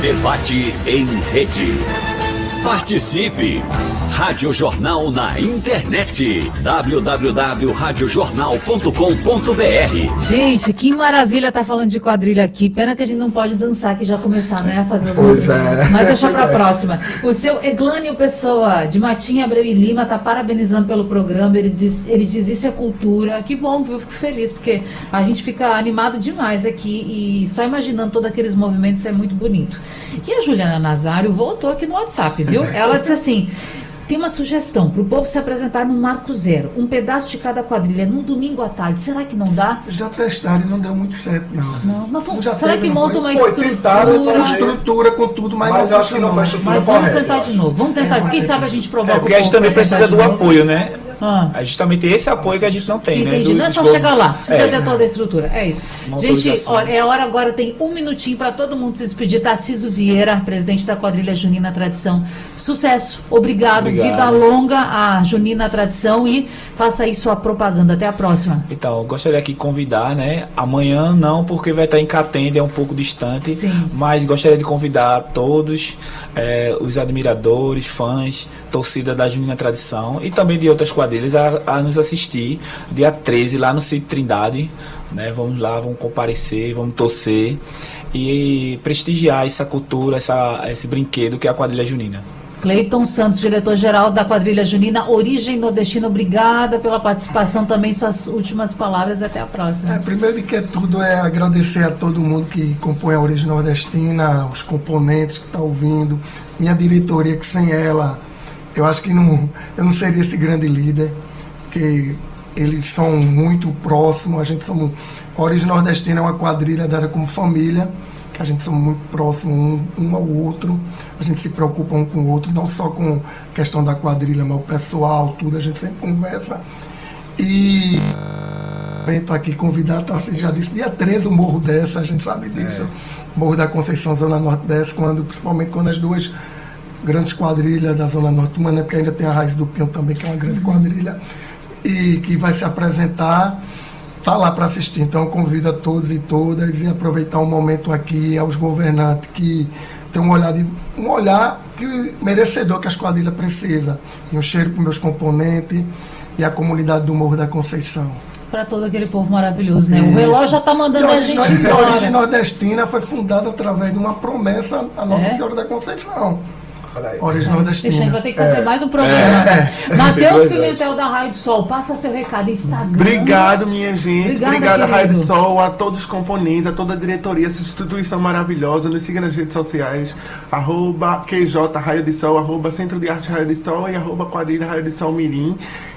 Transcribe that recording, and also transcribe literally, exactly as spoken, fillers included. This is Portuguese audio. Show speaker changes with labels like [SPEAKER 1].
[SPEAKER 1] Debate em rede. Participe! Rádio Jornal na internet. w w w ponto rádio jornal ponto com ponto b r.
[SPEAKER 2] Gente, que maravilha tá falando de quadrilha aqui. Pena que a gente não pode dançar, que já começar, né, a fazer os
[SPEAKER 3] Pois é.
[SPEAKER 2] Mas deixa pra
[SPEAKER 3] Pois é.
[SPEAKER 2] próxima. O seu Eglânio Pessoa, de Matinha, Abreu e Lima, tá parabenizando pelo programa. Ele diz, ele diz isso é cultura. Que bom, eu fico feliz, porque a gente fica animado demais aqui e só imaginando todos aqueles movimentos é muito bonito. E a Juliana Nazário voltou aqui no WhatsApp, viu? Ela disse assim: tem uma sugestão para o povo se apresentar no Marco Zero, um pedaço de cada quadrilha, num domingo à tarde. Será que não dá?
[SPEAKER 3] Já testaram e não deu muito certo, não.
[SPEAKER 2] Não, mas vamos,
[SPEAKER 3] Já
[SPEAKER 2] será
[SPEAKER 3] teve,
[SPEAKER 2] que
[SPEAKER 3] não
[SPEAKER 2] monta
[SPEAKER 3] foi?
[SPEAKER 2] uma
[SPEAKER 3] Foi,
[SPEAKER 2] estrutura?
[SPEAKER 3] tentaram fazer estrutura com tudo, mas,
[SPEAKER 4] Mas
[SPEAKER 3] não
[SPEAKER 4] acho que não foi estrutura
[SPEAKER 2] Mas vamos
[SPEAKER 4] correta,
[SPEAKER 2] tentar
[SPEAKER 4] eu
[SPEAKER 2] de
[SPEAKER 4] acho.
[SPEAKER 2] novo. Vamos tentar.
[SPEAKER 3] É,
[SPEAKER 2] Quem sabe a gente provoca
[SPEAKER 5] É, porque a gente
[SPEAKER 2] o povo
[SPEAKER 5] também
[SPEAKER 2] pra tentar
[SPEAKER 5] precisa
[SPEAKER 2] de
[SPEAKER 5] do
[SPEAKER 2] novo.
[SPEAKER 5] apoio, né?
[SPEAKER 2] Ah.
[SPEAKER 5] É justamente esse apoio que a gente não tem, né?
[SPEAKER 2] Entendi,
[SPEAKER 5] Do-
[SPEAKER 2] não é
[SPEAKER 5] dos
[SPEAKER 2] só
[SPEAKER 5] povos.
[SPEAKER 2] chegar lá, precisa
[SPEAKER 5] É.
[SPEAKER 2] ter toda a estrutura, é isso.
[SPEAKER 5] Uma
[SPEAKER 2] Gente,
[SPEAKER 5] autorização.
[SPEAKER 2] olha, é hora agora, tem um minutinho para todo mundo se despedir. Tarcísio Vieira, presidente da quadrilha Junina Tradição. Sucesso, obrigado,
[SPEAKER 5] Obrigado.
[SPEAKER 2] vida longa à Junina Tradição e faça aí sua propaganda. Até a próxima.
[SPEAKER 5] Então, eu gostaria aqui de convidar, né? Amanhã não, porque vai estar em Catende, é um pouco distante.
[SPEAKER 2] Sim.
[SPEAKER 5] Mas gostaria de convidar todos eh, os admiradores, fãs, torcida da Junina Tradição e também de outras quadrilhas a, a nos assistir dia treze lá no Sítio Trindade, né? Vamos lá, vamos comparecer, vamos torcer e prestigiar essa cultura, essa, esse brinquedo que é a quadrilha junina.
[SPEAKER 2] Cleiton Santos, diretor-geral da quadrilha Junina Origem Nordestina, obrigada pela participação também. Suas últimas palavras, até a próxima.
[SPEAKER 3] É, primeiro de que tudo é agradecer a todo mundo que compõe a Origem Nordestina, os componentes que estão ouvindo, minha diretoria, que sem ela eu acho que não, eu não seria esse grande líder, porque eles são muito próximos, a gente somos, a Origem Nordestina é uma quadrilha dada como família, que a gente somos muito próximos um, um ao outro, a gente se preocupa um com o outro, não só com a questão da quadrilha, mas o pessoal, tudo, a gente sempre conversa. E estou aqui convidado, tá, você já disse, dia treze o Morro Desce, a gente sabe disso, é. Morro da Conceição, Zona Norte desce, quando, principalmente quando as duas grandes quadrilhas da Zona Norte, uma, né, porque ainda tem a Raiz do Pinho também, que é uma grande quadrilha, e que vai se apresentar, está lá para assistir. Então eu convido a todos e todas e aproveitar um momento aqui aos governantes que tem um olhar, de, um olhar que, merecedor que as quadrilhas precisam. E um cheiro para os meus componentes e a comunidade do Morro da Conceição.
[SPEAKER 2] Para todo aquele povo maravilhoso, né? O relógio já está mandando a gente
[SPEAKER 3] A
[SPEAKER 2] embora.
[SPEAKER 3] Origem Nordestina foi fundada através de uma promessa à Nossa
[SPEAKER 2] É?
[SPEAKER 3] Senhora da Conceição.
[SPEAKER 4] Olha aí.
[SPEAKER 3] A Origem Nordestina.
[SPEAKER 2] Deixa, a gente vai ter que fazer
[SPEAKER 3] É.
[SPEAKER 2] mais um programa.
[SPEAKER 3] É.
[SPEAKER 2] Matheus Pimentel da Raio do Sol, passa seu recado, Instagram.
[SPEAKER 6] Obrigado, minha gente.
[SPEAKER 2] Obrigada,
[SPEAKER 6] Obrigado, Raio do
[SPEAKER 2] querido.
[SPEAKER 6] Sol, a todos os componentes, a toda a diretoria, essa instituição maravilhosa. Nos siga nas redes sociais, arroba Q J Raio de Sol, arroba Centro de Arte Raio de Sol e arroba Quadrilha Raio de Sol Mirim.